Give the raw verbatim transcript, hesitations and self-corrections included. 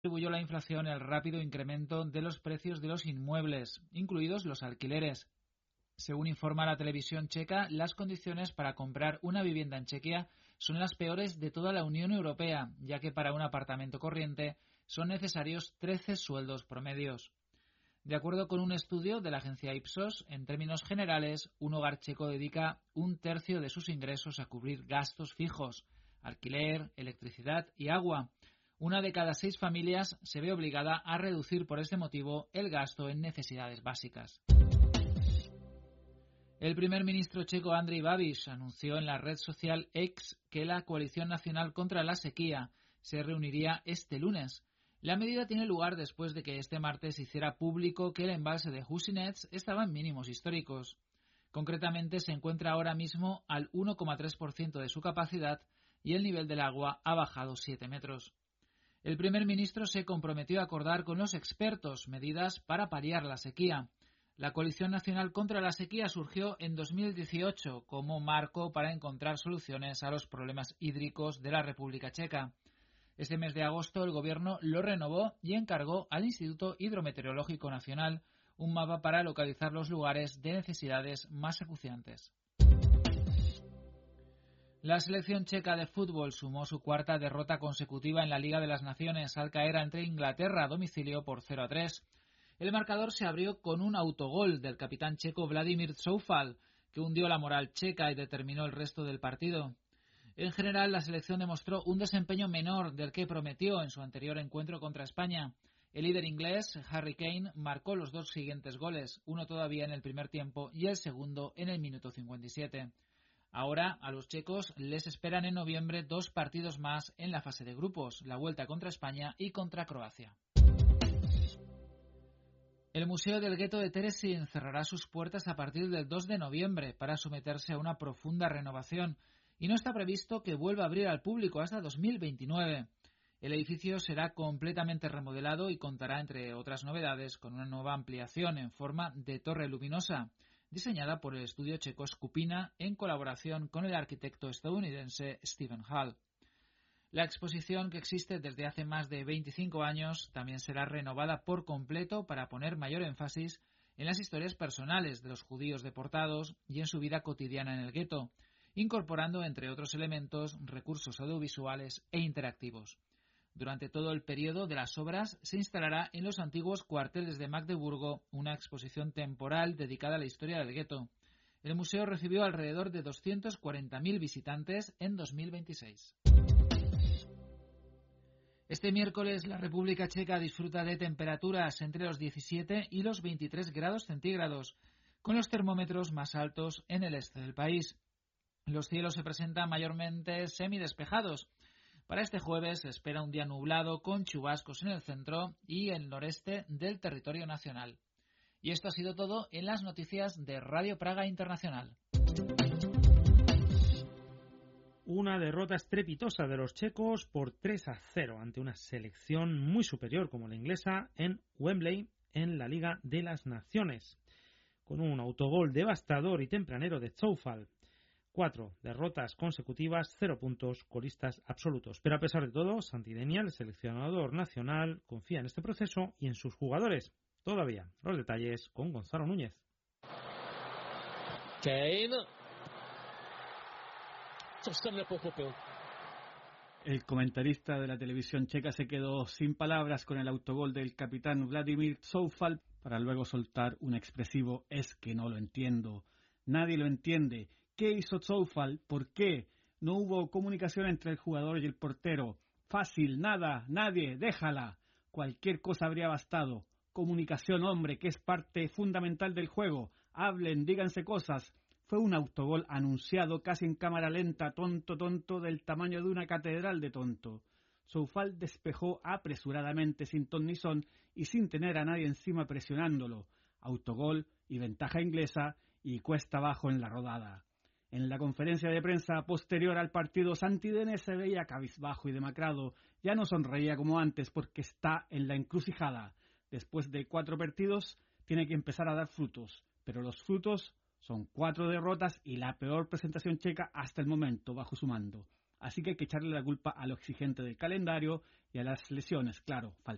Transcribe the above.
Contribuyó la inflación el rápido incremento de los precios de los inmuebles, incluidos los alquileres. Según informa la televisión checa, las condiciones para comprar una vivienda en Chequia son las peores de toda la Unión Europea, ya que para un apartamento corriente son necesarios trece sueldos promedios. De acuerdo con un estudio de la agencia Ipsos, en términos generales, un hogar checo dedica un tercio de sus ingresos a cubrir gastos fijos, alquiler, electricidad y agua. Una de cada seis familias se ve obligada a reducir por este motivo el gasto en necesidades básicas. El primer ministro checo Andrej Babiš anunció en la red social X que la Coalición Nacional contra la Sequía se reuniría este lunes. La medida tiene lugar después de que este martes hiciera público que el embalse de Husinec estaba en mínimos históricos. Concretamente se encuentra ahora mismo al uno coma tres por ciento de su capacidad y el nivel del agua ha bajado siete metros. El primer ministro se comprometió a acordar con los expertos medidas para paliar la sequía. La Coalición Nacional contra la Sequía surgió en dos mil dieciocho como marco para encontrar soluciones a los problemas hídricos de la República Checa. Este mes de agosto el gobierno lo renovó y encargó al Instituto Hidrometeorológico Nacional un mapa para localizar los lugares de necesidades más acuciantes. La selección checa de fútbol sumó su cuarta derrota consecutiva en la Liga de las Naciones al caer ante Inglaterra a domicilio por cero a tres. El marcador se abrió con un autogol del capitán checo Vladimír Coufal, que hundió la moral checa y determinó el resto del partido. En general, la selección demostró un desempeño menor del que prometió en su anterior encuentro contra España. El líder inglés, Harry Kane, marcó los dos siguientes goles, uno todavía en el primer tiempo y el segundo en el minuto cincuenta y siete. Ahora, a los checos les esperan en noviembre dos partidos más en la fase de grupos, la vuelta contra España y contra Croacia. El Museo del Gueto de Terezín cerrará sus puertas a partir del dos de noviembre para someterse a una profunda renovación y no está previsto que vuelva a abrir al público hasta dos mil veintinueve. El edificio será completamente remodelado y contará, entre otras novedades, con una nueva ampliación en forma de torre luminosa, diseñada por el estudio checo Skupina en colaboración con el arquitecto estadounidense Stephen Hall. La exposición, que existe desde hace más de veinticinco años, también será renovada por completo para poner mayor énfasis en las historias personales de los judíos deportados y en su vida cotidiana en el gueto, incorporando, entre otros elementos, recursos audiovisuales e interactivos. Durante todo el periodo de las obras se instalará en los antiguos cuarteles de Magdeburgo una exposición temporal dedicada a la historia del gueto. El museo recibió alrededor de doscientos cuarenta mil visitantes en dos mil veintiséis. Este miércoles la República Checa disfruta de temperaturas entre los diecisiete y los veintitrés grados centígrados, con los termómetros más altos en el este del país. Los cielos se presentan mayormente semidespejados. Para este jueves se espera un día nublado con chubascos en el centro y el noreste del territorio nacional. Y esto ha sido todo en las noticias de Radio Praga Internacional. Una derrota estrepitosa de los checos por tres a cero ante una selección muy superior como la inglesa en Wembley en la Liga de las Naciones, con un autogol devastador y tempranero de Coufal. Cuatro derrotas consecutivas, cero puntos, colistas absolutos. Pero a pesar de todo, Santidenia, el seleccionador nacional, confía en este proceso y en sus jugadores. Todavía los detalles con Gonzalo Núñez. Kane. Co jsem nepochopil. El comentarista de la televisión checa se quedó sin palabras con el autogol del capitán Vladimír Coufal para luego soltar un expresivo «es que no lo entiendo». Nadie lo entiende. ¿Qué hizo Coufal? ¿Por qué? No hubo comunicación entre el jugador y el portero. Fácil, nada, nadie, déjala. Cualquier cosa habría bastado. Comunicación, hombre, que es parte fundamental del juego. Hablen, díganse cosas. Fue un autogol anunciado casi en cámara lenta, tonto, tonto, del tamaño de una catedral de tonto. Coufal despejó apresuradamente, sin ton ni son, y sin tener a nadie encima presionándolo. Autogol y ventaja inglesa, y cuesta abajo en la rodada. En la conferencia de prensa posterior al partido, Santidenia se veía cabizbajo y demacrado. Ya no sonreía como antes porque está en la encrucijada. Después de cuatro partidos, tiene que empezar a dar frutos. Pero los frutos son cuatro derrotas y la peor presentación checa hasta el momento bajo su mando. Así que hay que echarle la culpa a lo exigente del calendario y a las lesiones, claro, falta